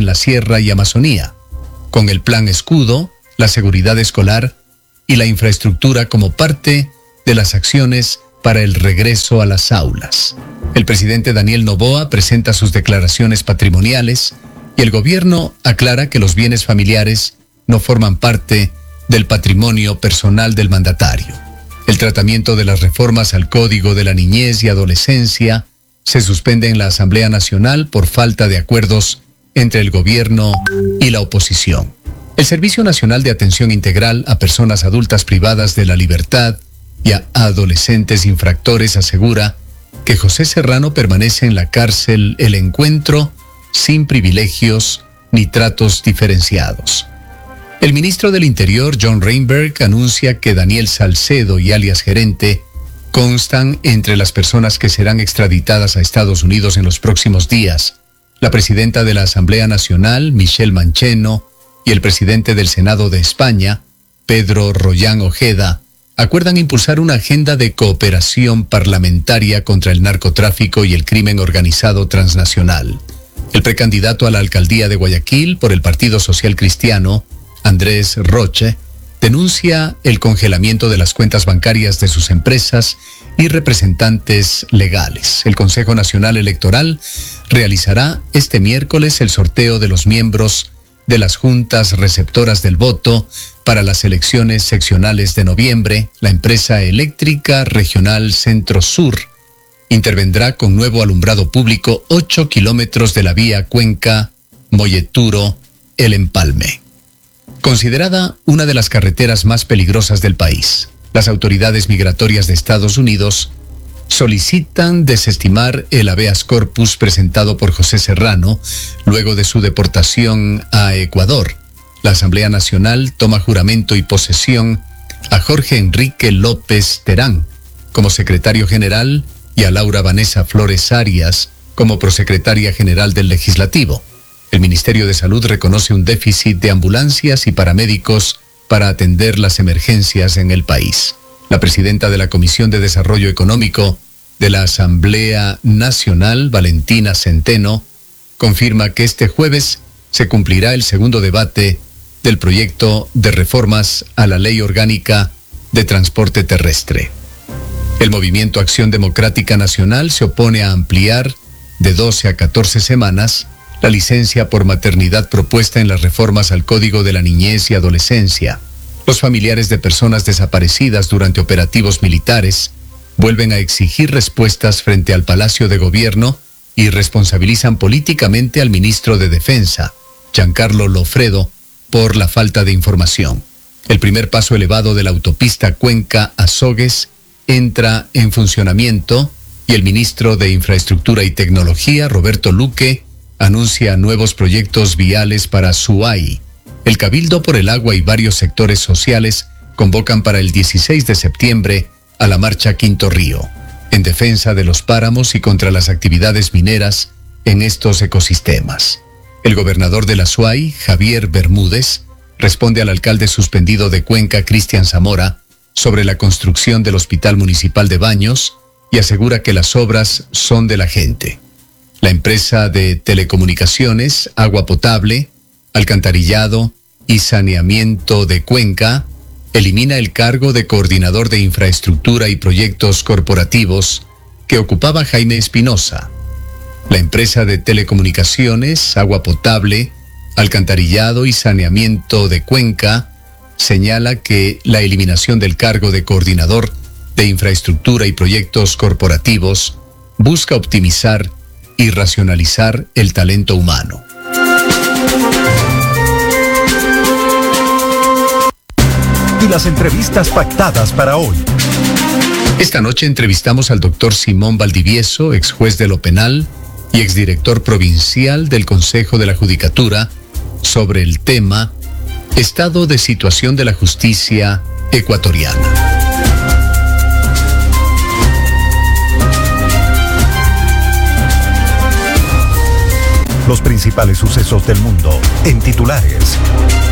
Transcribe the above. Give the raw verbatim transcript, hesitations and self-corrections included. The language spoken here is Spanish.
en la Sierra y Amazonía, con el Plan Escudo, la seguridad escolar y la infraestructura como parte de las acciones para el regreso a las aulas. El presidente Daniel Noboa presenta sus declaraciones patrimoniales y el gobierno aclara que los bienes familiares no forman parte del patrimonio personal del mandatario. El tratamiento de las reformas al Código de la Niñez y Adolescencia se suspende en la Asamblea Nacional por falta de acuerdos entre el gobierno y la oposición. El Servicio Nacional de Atención Integral a Personas Adultas Privadas de la Libertad y a adolescentes infractores asegura que José Serrano permanece en la cárcel El Encuentro sin privilegios ni tratos diferenciados. El ministro del Interior, John Reinberg, anuncia que Daniel Salcedo y alias Gerente constan entre las personas que serán extraditadas a Estados Unidos en los próximos días. La presidenta de la Asamblea Nacional, Michelle Mancheno, y el presidente del Senado de España, Pedro Rollán Ojeda, acuerdan impulsar una agenda de cooperación parlamentaria contra el narcotráfico y el crimen organizado transnacional. El precandidato a la alcaldía de Guayaquil por el Partido Social Cristiano, Andrés Roche, denuncia el congelamiento de las cuentas bancarias de sus empresas y representantes legales. El Consejo Nacional Electoral realizará este miércoles el sorteo de los miembros de las juntas receptoras del voto para las elecciones seccionales de noviembre. La empresa eléctrica regional Centro Sur intervendrá con nuevo alumbrado público ocho kilómetros de la vía Cuenca, Molleturo, El Empalme. Considerada una de las carreteras más peligrosas del país, las autoridades migratorias de Estados Unidos solicitan desestimar el habeas corpus presentado por José Serrano luego de su deportación a Ecuador. La Asamblea Nacional toma juramento y posesión a Jorge Enrique López Terán como secretario general y a Laura Vanessa Flores Arias como prosecretaria general del Legislativo. El Ministerio de Salud reconoce un déficit de ambulancias y paramédicos para atender las emergencias en el país. La presidenta de la Comisión de Desarrollo Económico de la Asamblea Nacional, Valentina Centeno, confirma que este jueves se cumplirá el segundo debate del proyecto de reformas a la Ley Orgánica de Transporte Terrestre. El Movimiento Acción Democrática Nacional se opone a ampliar de doce a catorce semanas la licencia por maternidad propuesta en las reformas al Código de la Niñez y Adolescencia. Los familiares de personas desaparecidas durante operativos militares vuelven a exigir respuestas frente al Palacio de Gobierno y responsabilizan políticamente al ministro de Defensa, Giancarlo Lofredo, por la falta de información. El primer paso elevado de la autopista Cuenca-Azogues entra en funcionamiento y el ministro de Infraestructura y Tecnología, Roberto Luque, anuncia nuevos proyectos viales para Suay. El Cabildo por el Agua y varios sectores sociales convocan para el dieciséis de septiembre a la Marcha Quinto Río, en defensa de los páramos y contra las actividades mineras en estos ecosistemas. El gobernador de la Suay, Javier Bermúdez, responde al alcalde suspendido de Cuenca, Cristian Zamora, sobre la construcción del Hospital Municipal de Baños y asegura que las obras son de la gente. La empresa de telecomunicaciones, agua potable, alcantarillado y saneamiento de Cuenca elimina el cargo de coordinador de infraestructura y proyectos corporativos que ocupaba Jaime Espinosa. La empresa de telecomunicaciones, agua potable, alcantarillado y saneamiento de Cuenca señala que la eliminación del cargo de coordinador de infraestructura y proyectos corporativos busca optimizar y racionalizar el talento humano. Y las entrevistas pactadas para hoy. Esta noche entrevistamos al doctor Simón Valdivieso, ex juez de lo penal y exdirector provincial del Consejo de la Judicatura, sobre el tema Estado de situación de la justicia ecuatoriana. Los principales sucesos del mundo en titulares.